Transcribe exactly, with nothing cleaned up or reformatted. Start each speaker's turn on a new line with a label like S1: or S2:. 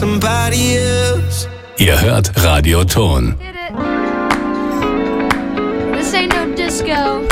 S1: somebody else.
S2: Ihr hört Radio Ton.
S3: This ain't no disco.